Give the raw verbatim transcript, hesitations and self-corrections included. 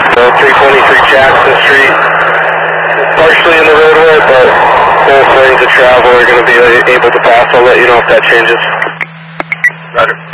So three twenty-three Jackson Street, partially in the roadway, but both lanes of travel are going to be able to pass. I'll let you know if that changes. Roger.